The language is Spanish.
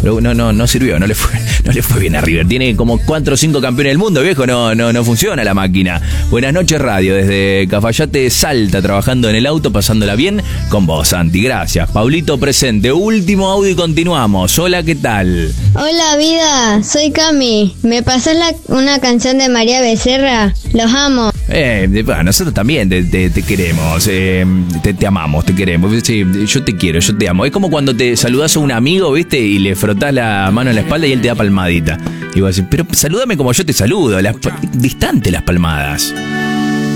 Pero no sirvió, no le fue bien a River. Tiene como 4 o 5 campeones del mundo, viejo, no funciona la máquina. Buenas noches, radio, desde Cafayate, Salta, trabajando en el auto, pasándola bien con vos, Santi, gracias. Pablito presente, último audio y continuamos. Hola, ¿qué tal? Hola, vida, soy Cami. ¿Me pasás una canción de María Becerra? Los amo. Bueno, nosotros también te queremos, te amamos, te queremos. Sí, yo te quiero, yo te amo. Es como cuando te saludás a un amigo, ¿viste? Y le frotás la mano en la espalda y él te da palmadita. Y vos decís, pero salúdame como yo te saludo. Distante las palmadas.